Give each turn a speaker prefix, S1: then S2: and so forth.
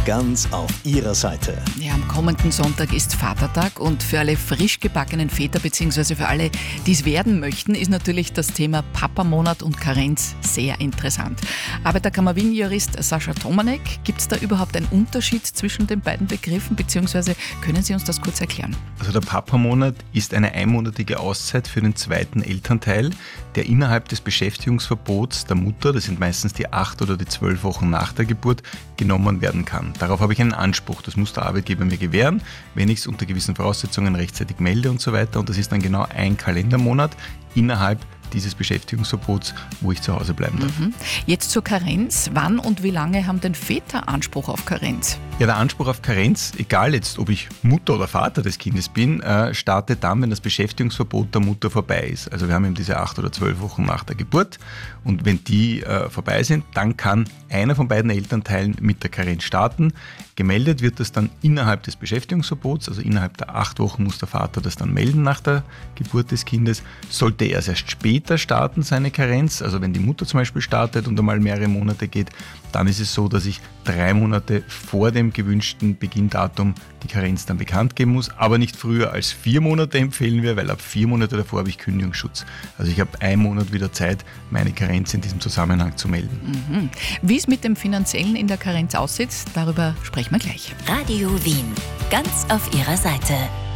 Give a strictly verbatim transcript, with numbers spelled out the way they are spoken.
S1: ganz auf ihrer Seite.
S2: Ja, am kommenden Sonntag ist Vatertag und für alle frisch gebackenen Väter bzw. für alle, die es werden möchten, ist natürlich das Thema Papamonat und Karenz sehr interessant. Arbeiterkammer Wien-Jurist Sascha Tomanek, gibt es da überhaupt einen Unterschied zwischen den beiden Begriffen bzw. können Sie uns das kurz erklären?
S3: Also der Papamonat ist eine einmonatige Auszeit für den zweiten Elternteil, der innerhalb des Beschäftigungsverbots der Mutter, das sind meistens die acht oder die zwölf Wochen nach der Geburt, genommen werden kann. Darauf habe ich einen Anspruch, das muss der Arbeitgeber mir gewähren, wenn ich es unter gewissen Voraussetzungen rechtzeitig melde und so weiter. Und das ist dann genau ein Kalendermonat innerhalb dieses Beschäftigungsverbots, wo ich zu Hause bleiben darf.
S2: Mhm. Jetzt zur Karenz. Wann und wie lange haben denn Väter Anspruch auf Karenz?
S3: Ja, der Anspruch auf Karenz, egal jetzt, ob ich Mutter oder Vater des Kindes bin, äh, startet dann, wenn das Beschäftigungsverbot der Mutter vorbei ist. Also wir haben eben diese acht oder zwölf Wochen nach der Geburt und wenn die äh, vorbei sind, dann kann einer von beiden Elternteilen mit der Karenz starten. Gemeldet wird das dann innerhalb des Beschäftigungsverbots, also innerhalb der acht Wochen muss der Vater das dann melden nach der Geburt des Kindes. Sollte er es erst später starten, seine Karenz, also wenn die Mutter zum Beispiel startet und einmal mehrere Monate geht, dann ist es so, dass ich drei Monate vor dem gewünschten Beginndatum die Karenz dann bekannt geben muss, aber nicht früher als vier Monate empfehlen wir, weil ab vier Monate davor habe ich Kündigungsschutz. Also ich habe einen Monat wieder Zeit, meine Karenz in diesem Zusammenhang zu melden.
S2: Mhm. Wie es mit dem Finanziellen in der Karenz aussieht, darüber sprechen wir gleich.
S4: Radio Wien, ganz auf ihrer Seite.